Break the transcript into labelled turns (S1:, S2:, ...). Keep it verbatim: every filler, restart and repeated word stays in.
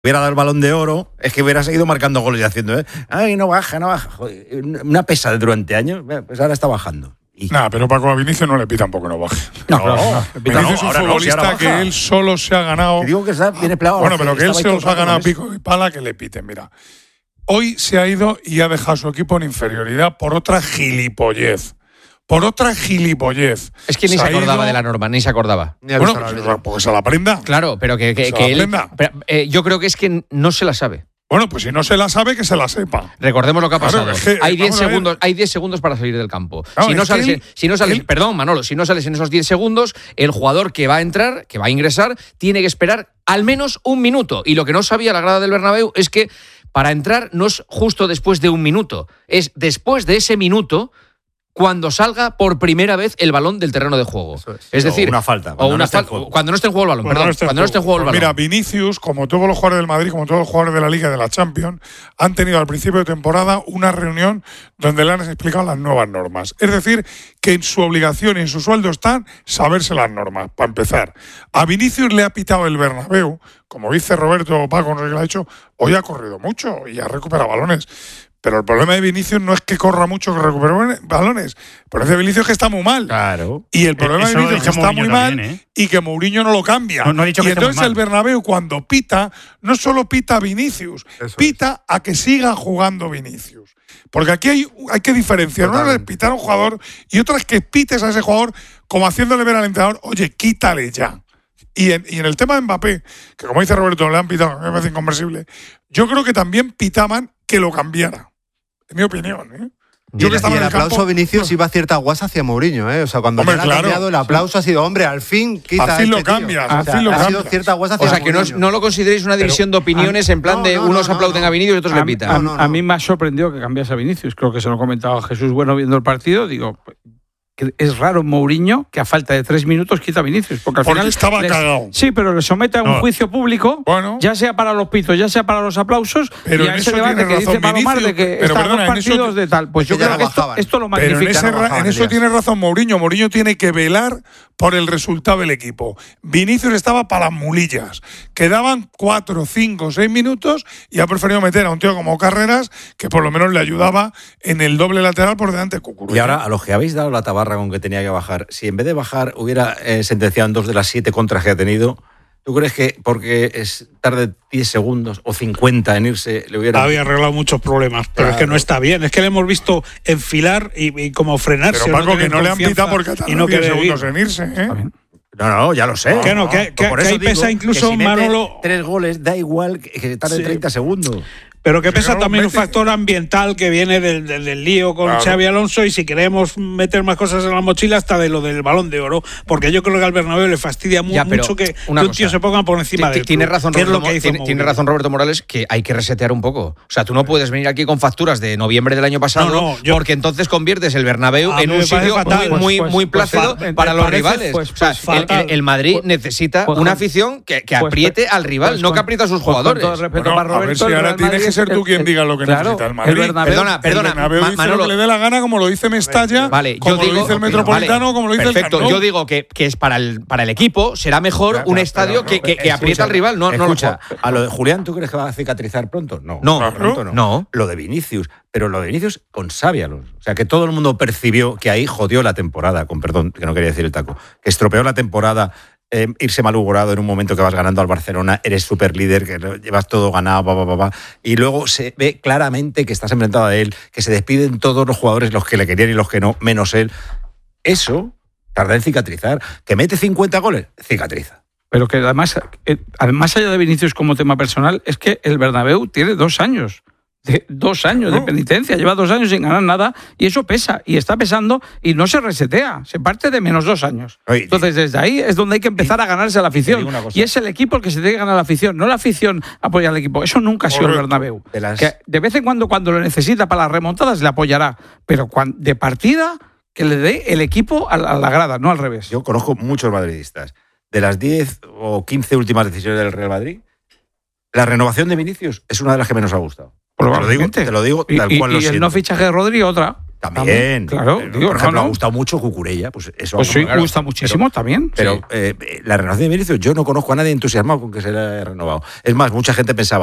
S1: hubiera dado el Balón de Oro, es que hubiera seguido marcando goles y haciendo, ¿eh? Ay, no baja, no baja. Joder, una pesa durante años, pues ahora está bajando. Y...
S2: Nada, pero Paco a Vinicius no le pita tampoco que no baje.
S1: No, no, no.
S2: no. Vinicius no, es un futbolista no, si que él solo se ha ganado.
S1: Te digo que está bien empleado.
S2: Bueno, pero que él se los ha ganado a pico y pala, que le piten. Mira, hoy se ha ido y ha dejado a su equipo en inferioridad por otra gilipollez. Por otra gilipollez.
S3: Es que ni se, se acordaba ido... de la norma, ni se acordaba.
S2: Ni bueno, pues se la aprenda.
S3: Claro, pero que, que, que él. Pero, eh, yo creo que es que no se la sabe.
S2: Bueno, pues si no se la sabe, que se la sepa.
S3: Recordemos lo que ha pasado.
S2: Claro, es que,
S3: hay diez segundos, hay diez segundos para salir del campo.
S2: Claro,
S3: si no sales,
S2: él,
S3: si no sales,
S2: él,
S3: perdón, Manolo, si no sales en esos diez segundos, el jugador que va a entrar, que va a ingresar, tiene que esperar al menos un minuto. Y lo que no sabía la grada del Bernabéu es que para entrar no es justo después de un minuto, es después de ese minuto cuando salga por primera vez el balón del terreno de juego. Es. es decir,
S1: o una falta.
S3: O una no falta cuando no esté en juego el balón,
S2: cuando
S3: perdón.
S2: No esté
S3: cuando no esté en juego el balón.
S2: Mira, Vinicius, como todos los jugadores del Madrid, como todos los jugadores de la Liga y de la Champions, han tenido al principio de temporada una reunión donde le han explicado las nuevas normas. Es decir, que en su obligación y en su sueldo están saberse las normas, para empezar. A Vinicius le ha pitado el Bernabéu, como dice Roberto Paco, no sé qué le ha hecho, hoy ha corrido mucho y ha recuperado balones. Pero el problema de Vinicius no es que corra mucho, que recupere balones. Pero es de Vinicius que está muy mal.
S1: Claro.
S2: Y el problema Eso de Vinicius es que está muy mal también, ¿eh? Y que Mourinho no lo cambia.
S4: No, no he dicho
S2: y
S4: que
S2: entonces el Bernabéu, cuando pita, no solo pita a Vinicius, Eso pita es. a que siga jugando Vinicius. Porque aquí hay, hay que diferenciar. Una es pitar a un jugador y otra es que pites a ese jugador como haciéndole ver al entrenador, oye, quítale ya. Y en, y en el tema de Mbappé, que como dice Roberto, le han pitado, me parece inconversible, yo creo que también pitaban que lo cambiara. En mi opinión, ¿eh?
S5: Yo y, que estaba y el, en el aplauso campo, a Vinicius iba a cierta guasa hacia Mourinho, ¿eh? O sea, cuando
S2: hombre,
S5: le ha
S2: claro,
S5: cambiado el aplauso sí. ha sido, hombre, al fin quita
S2: así
S5: a este
S2: lo cambias,
S5: tío.
S2: así
S5: o sea,
S2: lo
S5: ha
S2: cambias.
S5: sido cierta guasa hacia
S3: O sea, que no, no lo consideréis una división Pero, de opiniones a, en plan no, de no, unos no, aplauden no, no. a Vinicius y otros
S4: a,
S3: le pitan.
S4: A,
S3: no,
S4: no, no. a mí me ha sorprendido que cambiase a Vinicius. Creo que se lo comentaba a Jesús Bueno viendo el partido. Digo, que es raro Mourinho que a falta de tres minutos quita a Vinicius. Porque al
S2: porque
S4: final
S2: estaba les, cagado.
S4: Sí, pero le somete a un no. juicio público,
S2: bueno.
S4: ya sea para los pitos, ya sea para los aplausos,
S2: pero
S4: y a ese debate que dice Palomar de que
S2: pero
S4: están
S2: perdona,
S4: dos partidos
S2: eso,
S4: de tal. Pues yo creo que esto, esto lo magnifica.
S2: Pero en, ese,
S4: no
S2: en eso tiene razón Mourinho. Mourinho tiene que velar por el resultado del equipo. Vinicius estaba para las mulillas. Quedaban cuatro, cinco, seis minutos y ha preferido meter a un tío como Carreras que por lo menos le ayudaba en el doble lateral por delante de Cucurella.
S1: Y ahora, a los que habéis dado la tabarra con que tenía que bajar, si en vez de bajar hubiera eh, sentenciado en dos de las siete contras que ha tenido, ¿tú crees que porque es tarde diez segundos o cincuenta en irse le hubiera...
S6: Había arreglado muchos problemas, pero claro. es que no está bien. Es que le hemos visto enfilar y, y como frenarse.
S2: Pero Paco,
S6: no
S2: que no le han pitado porque ha tardado diez segundos en irse, ¿eh?
S1: No, no, ya lo sé.
S6: Que no, que, que, que ahí pesa incluso
S1: que si
S6: Manolo.
S1: Tres goles, da igual que, que tarde sí. treinta segundos.
S6: Pero que pesa también un factor ambiental que viene del, del, del lío con claro. Xabi Alonso, y si queremos meter más cosas en la mochila hasta de lo del Balón de Oro, porque yo creo que al Bernabéu le fastidia ya, mucho que, que un tío se ponga por encima del
S3: tiene razón,
S6: Roberto,
S3: es lo que tiene, tiene razón Roberto Morales, que hay que resetear un poco. O sea, tú no puedes venir aquí con facturas de noviembre del año pasado, no, no, yo, porque entonces conviertes el Bernabéu en un sitio fatal, muy, muy, pues, muy pues, plácido pues, para los parece, rivales. Pues, pues, o sea, el, el Madrid pues, necesita pues, una afición que, que apriete pues, al rival, pues, no que apriete a sus jugadores.
S4: Con todo respeto para Roberto,
S2: a ver si ahora tienes que ser tú quien diga lo que claro, necesita el Madrid. El
S3: Bernabéu, perdona, perdona.
S2: El Bernabéu dice
S3: Manolo,
S2: lo que le dé la gana, como lo dice Mestalla,
S3: vale,
S2: como
S3: yo digo,
S2: lo dice el Metropolitano, vale, como lo dice
S3: perfecto,
S2: el Camp Nou.
S3: Yo digo que, que es para el, para el equipo, será mejor claro, un estadio claro, que, que, que aprieta al rival. No,
S1: escucha,
S3: no
S1: a lo de Julián, ¿tú crees que va a cicatrizar pronto? No.
S3: No,
S1: claro, pronto no.
S3: no.
S1: Lo de Vinicius, pero lo de Vinicius con Xabi Alonso. O sea, que todo el mundo percibió que ahí jodió la temporada, con perdón, que no quería decir el taco, que estropeó la temporada. Eh, irse malhumorado en un momento que vas ganando al Barcelona, eres súper líder, que llevas todo ganado, pa, pa, pa, pa, y luego se ve claramente que estás enfrentado a él, que se despiden todos los jugadores, los que le querían y los que no, menos él. Eso tarda en cicatrizar. Que mete cincuenta goles, cicatriza.
S4: Pero que además, eh, más allá de Vinicius como tema personal, es que el Bernabéu tiene dos años. De dos años no. de penitencia, lleva dos años sin ganar nada y eso pesa y está pesando y no se resetea, se parte de menos dos años. Oye, entonces desde ahí es donde hay que empezar a ganarse a la afición y es el equipo el que se tiene que ganar a la afición, no la afición apoya al equipo. Eso nunca ha sido el Bernabéu. De, las... que de vez en cuando cuando lo necesita para las remontadas le apoyará, pero cuando, de partida que le dé el equipo a la, a la grada, no al revés.
S1: Yo conozco muchos madridistas. De las diez o quince últimas decisiones del Real Madrid, la renovación de Vinicius es una de las que menos ha gustado. Te lo digo, te lo digo tal
S4: y,
S1: cual
S4: y,
S1: lo
S4: y
S1: siento.
S4: el no fichaje de Rodri, otra.
S1: También.
S4: Claro,
S1: pero,
S4: digo,
S1: por ejemplo,
S4: no, no.
S1: me ha gustado mucho Cucurella. Pues eso
S4: Pues sí,
S1: claro.
S4: gusta muchísimo
S1: pero,
S4: también.
S1: Pero
S4: sí.
S1: eh, la renovación de Vinicius, yo no conozco a nadie entusiasmado con que se le haya renovado. Es más, mucha gente pensaba,